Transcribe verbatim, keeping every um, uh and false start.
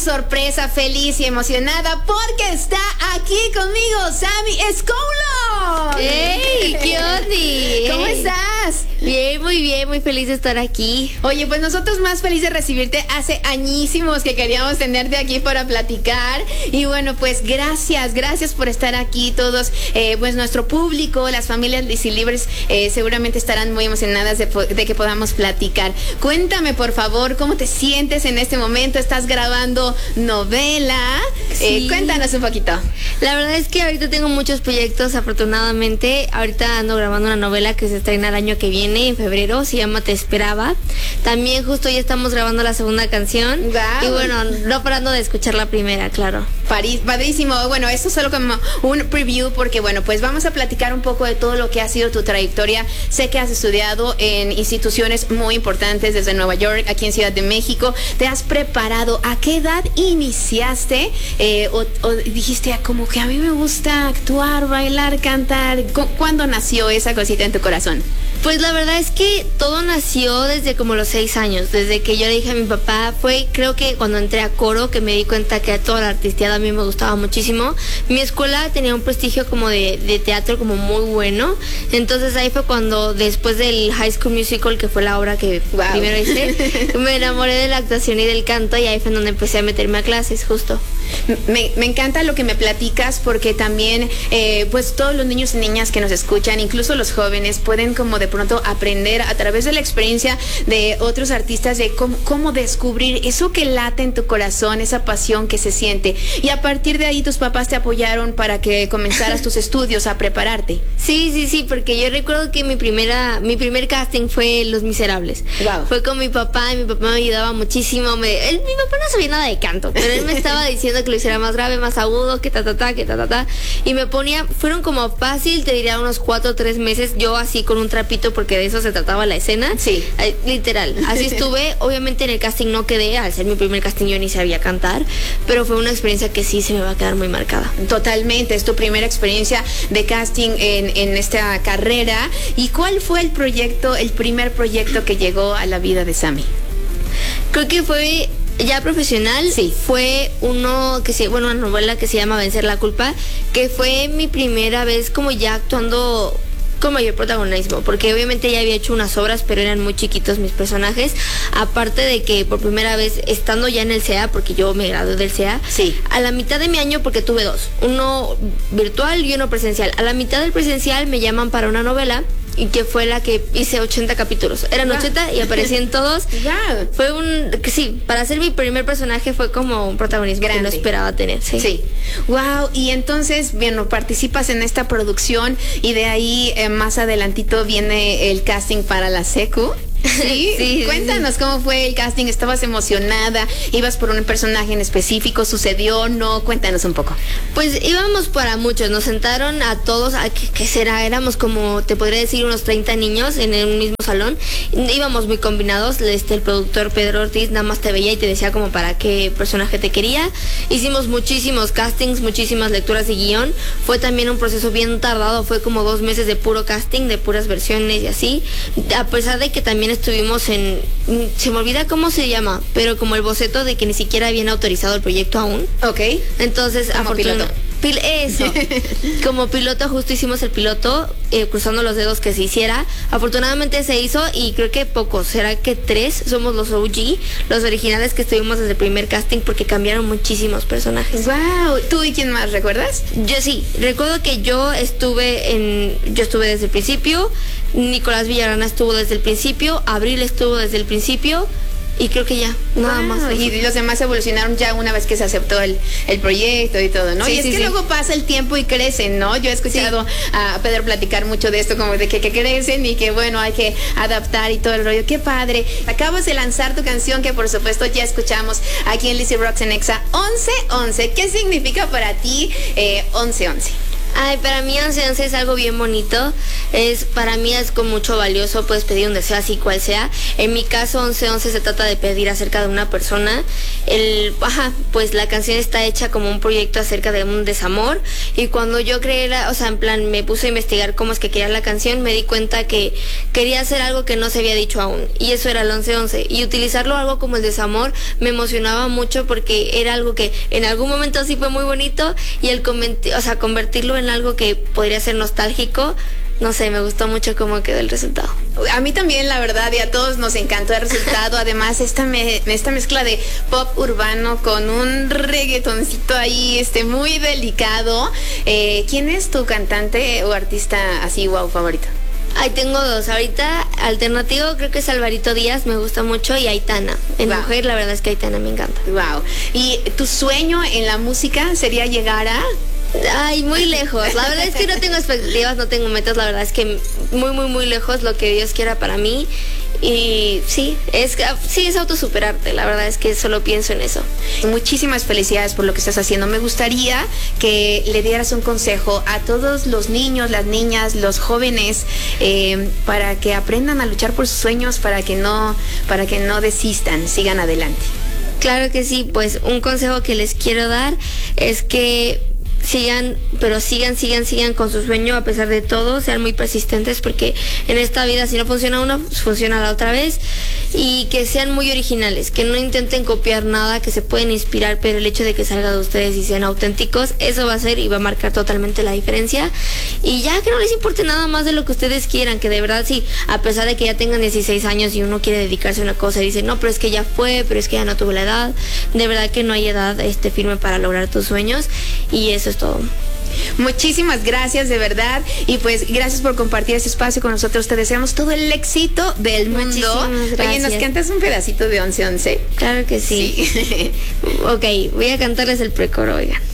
sorpresa, feliz y emocionada porque está aquí conmigo Sammy Escoulo. ¡Hey! ¿Qué onda? ¿Cómo estás? Bien, muy bien, muy feliz de estar aquí. Oye, pues nosotros más felices de recibirte. Hace añísimos que queríamos tenerte aquí para platicar. Y bueno, pues gracias, gracias por estar aquí todos. Eh, pues nuestro público, las familias Lisilibres eh, seguramente estarán muy emocionadas de, de que podamos platicar. Cuéntame, por favor, ¿cómo te sientes en este momento? ¿Estás grabando novela? Sí. Eh, cuéntanos un poquito. La verdad es que ahorita tengo muchos proyectos, afortunadamente. Ahorita ando grabando una novela que se estrena el año que viene, en febrero, se llama Te Esperaba. También justo ya estamos grabando la segunda canción. Wow. Y bueno, no parando de escuchar la primera, claro. París, padrísimo. Bueno, esto es solo como un preview porque bueno, pues vamos a platicar un poco de todo lo que ha sido tu trayectoria. Sé que has estudiado en instituciones muy importantes desde Nueva York, aquí en Ciudad de México. ¿Te has preparado? ¿A qué edad iniciaste? Eh, o, o dijiste, como que a mí me gusta actuar, bailar, cantar. ¿Cuándo nació esa cosita en tu corazón? Pues la verdad es que todo nació desde como los seis años, desde que yo le dije a mi papá. Fue creo que cuando entré a coro que me di cuenta que toda la artisteada a mí me gustaba muchísimo. Mi escuela tenía un prestigio como de, de teatro como muy bueno, entonces ahí fue cuando después del High School Musical, que fue la obra que wow. primero hice, me enamoré de la actuación y del canto, y ahí fue donde empecé a meterme a clases justo. Me, me encanta lo que me platicas porque también eh, pues todos los niños y niñas que nos escuchan, incluso los jóvenes, pueden como de pronto aprender a través de la experiencia de otros artistas de cómo, cómo descubrir eso que late en tu corazón, esa pasión que se siente. Y a partir de ahí tus papás te apoyaron para que comenzaras tus estudios, a prepararte. Sí, sí, sí, porque yo recuerdo que mi primera, mi primer casting fue Los Miserables. Wow. Fue con mi papá y mi papá me ayudaba muchísimo. Me, él, mi papá no sabía nada de canto, pero él me estaba diciendo que lo hiciera más grave, más agudo, que ta, ta, ta, que ta, ta, ta. Y me ponía, fueron como fácil, te diría unos cuatro o tres meses, yo así con un trapito, porque de eso se trataba la escena. Sí. Eh, literal, así estuve. Obviamente en el casting no quedé, al ser mi primer casting yo ni sabía cantar, pero fue una experiencia que sí se me va a quedar muy marcada. Totalmente, es tu primera experiencia de casting en, en esta carrera. ¿Y cuál fue el proyecto, el primer proyecto que llegó a la vida de Sammy? Creo que fue ya profesional. Sí. Fue uno que se, bueno, una novela que se llama Vencer la Culpa, que fue mi primera vez como ya actuando con mayor protagonismo, porque obviamente ya había hecho unas obras, pero eran muy chiquitos mis personajes. Aparte de que por primera vez, estando ya en el C E A, porque yo me gradué del C E A, sí, a la mitad de mi año, porque tuve dos, uno virtual y uno presencial. A la mitad del presencial me llaman para una novela, y que fue la que hice ochenta capítulos. Eran wow. ochenta y aparecí en todos. Wow. Fue un... Sí, para ser mi primer personaje fue como un protagonismo grande que no esperaba tener. Sí. sí. Wow. Y entonces, bueno, participas en esta producción y de ahí eh, más adelantito viene el casting para la secu. Sí, sí, cuéntanos sí. cómo fue el casting. ¿Estabas emocionada? ¿Ibas por un personaje en específico? ¿Sucedió? ¿No? Cuéntanos un poco. Pues íbamos para muchos, nos sentaron a todos, a, ¿qué, qué será? Éramos como, te podría decir, unos treinta niños en un mismo salón. Íbamos muy combinados. Este, el productor Pedro Ortiz nada más te veía y te decía como para qué personaje te quería. Hicimos muchísimos castings, muchísimas lecturas y guión. Fue también un proceso bien tardado, fue como dos meses de puro casting, de puras versiones y así. A pesar de que también estuvimos en, se me olvida cómo se llama, pero como el boceto de que ni siquiera habían autorizado el proyecto aún. Ok. Entonces, como piloto. Pil eso. Como piloto justo hicimos el piloto, eh, cruzando los dedos que se hiciera. Afortunadamente se hizo y creo que pocos, será que tres somos los O G, los originales que estuvimos desde el primer casting, porque cambiaron muchísimos personajes. Wow. ¿Tú y quién más recuerdas? Yo sí, recuerdo que yo estuve en, yo estuve desde el principio, Nicolás Villarana estuvo desde el principio, Abril estuvo desde el principio. Y creo que ya, nada wow. más. Y los demás evolucionaron ya una vez que se aceptó el, el proyecto y todo, ¿no? Sí, y es sí, que sí. luego pasa el tiempo y crecen, ¿no? Yo he escuchado sí. a Pedro platicar mucho de esto, como de que, que crecen y que, bueno, hay que adaptar y todo el rollo. ¡Qué padre! Acabas de lanzar tu canción que, por supuesto, ya escuchamos aquí en Lizzy Rocks en Exa once once. ¿Qué significa para ti eh, once once? Ay, para mí once once es algo bien bonito. Es, para mí es con mucho valioso, puedes pedir un deseo así cual sea. En mi caso, once once se trata de pedir acerca de una persona. El, ajá, pues la canción está hecha como un proyecto acerca de un desamor. Y cuando yo creé, la, o sea, en plan, me puse a investigar cómo es que quería la canción, me di cuenta que quería hacer algo que no se había dicho aún. Y eso era el once once. Y utilizarlo algo como el desamor me emocionaba mucho porque era algo que en algún momento sí fue muy bonito. Y el o sea, convertirlo en algo que podría ser nostálgico, no sé, me gustó mucho cómo quedó el resultado. A mí también, la verdad, y a todos nos encantó el resultado. Además, esta, me, esta mezcla de pop urbano con un reggaetoncito ahí, este, muy delicado. Eh, ¿Quién es tu cantante o artista así, wow, favorito? Ahí tengo dos. Ahorita, alternativo, creo que es Alvarito Díaz, me gusta mucho, y Aitana. En wow. Mujer, la verdad es que Aitana me encanta. Wow. ¿Y tu sueño en la música sería llegar a...? Ay, muy lejos. La verdad es que no tengo expectativas, no tengo metas. La verdad es que muy, muy, muy lejos, lo que Dios quiera para mí. Y sí, es, sí, es autosuperarte. La verdad es que solo pienso en eso. Muchísimas felicidades por lo que estás haciendo. Me gustaría que le dieras un consejo a todos los niños, las niñas, los jóvenes, eh, para que aprendan a luchar por sus sueños, para que no, para que no desistan, sigan adelante. Claro que sí, pues un consejo que les quiero dar es que sigan, pero sigan, sigan, sigan con su sueño a pesar de todo, sean muy persistentes porque en esta vida si no funciona uno, funciona la otra vez, y que sean muy originales, que no intenten copiar nada, que se pueden inspirar, pero el hecho de que salga de ustedes y sean auténticos, eso va a ser y va a marcar totalmente la diferencia. Y ya que no les importe nada más de lo que ustedes quieran, que de verdad sí, a pesar de que ya tengan dieciséis años y uno quiere dedicarse a una cosa y dice, no, pero es que ya fue, pero es que ya no tuve la edad, de verdad que no hay edad este, firme para lograr tus sueños, y eso es todo. Muchísimas gracias, de verdad, y pues gracias por compartir este espacio con nosotros. Te deseamos todo el éxito del mundo. Oye, ¿nos cantas un pedacito de once once? Claro que sí, sí. Ok, voy a cantarles el precoro, oigan.